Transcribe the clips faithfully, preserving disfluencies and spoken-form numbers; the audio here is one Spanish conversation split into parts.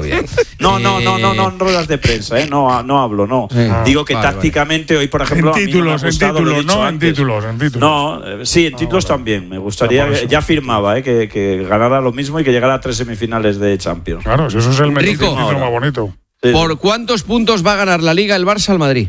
bien. No, no, no, no, no, en ruedas de prensa, ¿eh? No, no hablo, no. Sí. Digo que vale, tácticamente vale. hoy, por ejemplo, en títulos, a mí no me ha gustado, en títulos, no, antes. en títulos, en títulos. No, eh, sí, en títulos ah, vale. también. Me gustaría, no, ya firmaba, ¿eh? que, que ganara lo mismo y que llegara a tres semifinales de Champions. Claro, eso es el mejor más bonito. Sí. ¿Por cuántos puntos va a ganar la Liga el Barça al Madrid?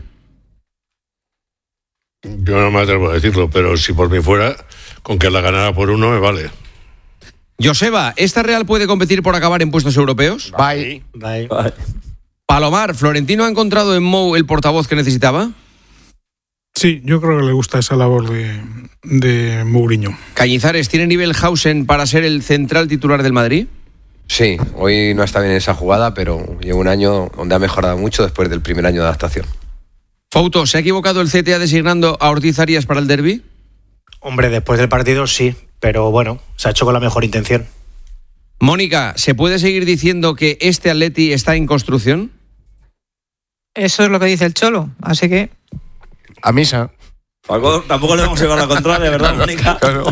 Yo no me atrevo a decirlo, pero si por mí fuera, con que la ganara por uno me vale. Joseba, ¿esta Real puede competir por acabar en puestos europeos? Bye. Bye. Bye. Palomar, ¿Florentino ha encontrado en Mou el portavoz que necesitaba? Sí, yo creo que le gusta esa labor de, de Mourinho. Cañizares, ¿tiene nivel Hausen para ser el central titular del Madrid? Sí, hoy no está bien en esa jugada, pero lleva un año donde ha mejorado mucho después del primer año de adaptación. Fouto, ¿se ha equivocado el C T A designando a Ortiz Arias para el derbi? Hombre, después del partido sí, pero bueno, se ha hecho con la mejor intención. Mónica, ¿se puede seguir diciendo que este Atleti está en construcción? Eso es lo que dice el Cholo, así que... A misa. Paco, tampoco le vamos a llevar la contraria, ¿verdad, Mónica? Claro.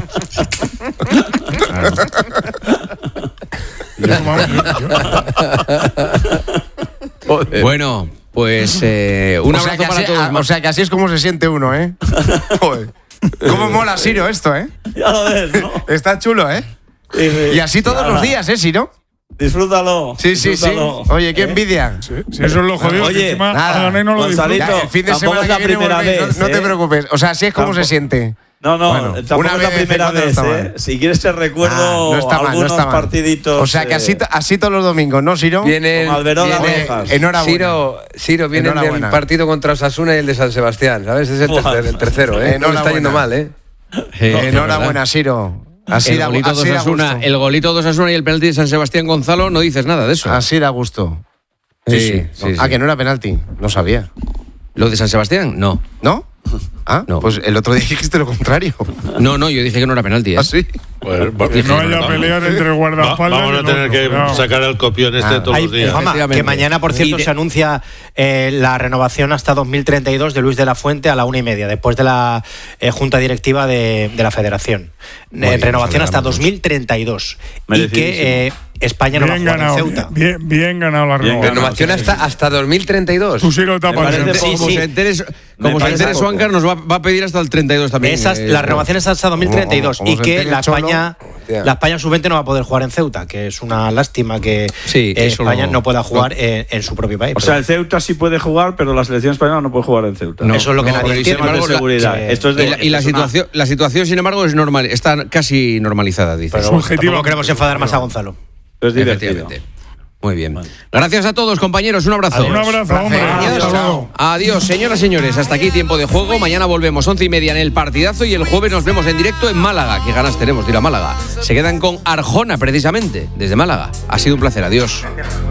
Bueno, pues eh, un o abrazo sea para así, todos. A, o sea que así es como se siente uno, ¿eh? Joder. ¿Cómo mola Siro esto, eh? Ya lo ves, ¿no? Está chulo, ¿eh? Sí, sí. Y así todos Nada. los días, ¿eh, Siro? Disfrútalo. Sí, sí, disfrútalo. sí. Oye, qué envidia. Sí, sí, eso es lo jodido. Oye, nada, no lo Gonzalito, ya, el fin de semana es la que viene primera volvéis, vez. No, no ¿eh? te preocupes. O sea, así es como tampoco. se siente. No, no, bueno, tampoco una es la vez primera vez, no ¿eh? Si quieres te recuerdo ah, no está mal, algunos no está mal. partiditos. O sea, que así, así todos los domingos, ¿no, Siro? Viene, Con Alberola viene Rojas. Enhorabuena. Ciro, Ciro viene Enhorabuena. del partido contra Osasuna y el de San Sebastián, ¿sabes? Es el, tercer, el tercero, ¿eh? No le está yendo mal, ¿eh? Eh, Enhorabuena, Siro. Así el, da, golito así de da Osasuna, gusto. el golito de Osasuna y el penalti de San Sebastián Gonzalo, no dices nada de eso. Así da gusto. Sí, sí. sí, sí ah, sí. Que no era penalti. No sabía. ¿Lo de San Sebastián? No. ¿No? Ah, no. Pues el otro día dijiste lo contrario. No, no, yo dije que no era penalti. ¿eh? ¿Ah, sí? Pues, que no haya pelear entre guardaespaldas. Va, vamos a tener que no. sacar el copión este ah, todos hay, los días. Fama, que mañana, por cierto, de... se anuncia eh, la renovación hasta dos mil treinta y dos de Luis de la Fuente a la una y media, después de la eh, junta directiva de, de la Federación. Eh, renovación hasta dos mil treinta y dos. Y que eh, España no bien va a jugar ganado, en Ceuta. Bien, bien ganado la renovación. Renovación hasta, hasta dos mil treinta y dos. Tú sí lo tapas. Sí, como sí. se entere, como se entere Suáncar nos va, va a pedir hasta el treinta y dos también. Esas, eh, la renovación es hasta dos mil treinta y dos. Como, como y que la España, la España sub veinte no va a poder jugar en Ceuta, que es una lástima que sí, eh, España lo, no pueda jugar no. en, en su propio país. O sea, el Ceuta sí puede jugar, pero la selección española no puede jugar en Ceuta. No, eso es lo que no, nadie entiende. Temas de seguridad. La, Esto es de, y la, y la situación, la situación, sin embargo, es normal, está casi normalizada, dice. Pero objetivo, no queremos enfadar más a Gonzalo. Es divertido. Muy bien. Gracias a todos, compañeros. Un abrazo. Un abrazo, hombre. Adiós. Adiós. Adiós, señoras y señores. Hasta aquí tiempo de juego. Mañana volvemos once y media en el partidazo y el jueves nos vemos en directo en Málaga. Qué ganas tenemos de ir a Málaga. Se quedan con Arjona, precisamente, desde Málaga. Ha sido un placer. Adiós.